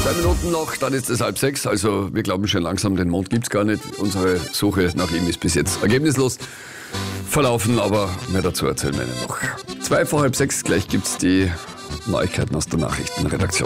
2 Minuten noch, dann ist es 5:30. Also wir glauben schon langsam, den Mond gibt's gar nicht. Unsere Suche nach ihm ist bis jetzt ergebnislos verlaufen, aber mehr dazu erzählen wir Ihnen noch. 5:05, gleich gibt's die Neuigkeiten aus der Nachrichtenredaktion.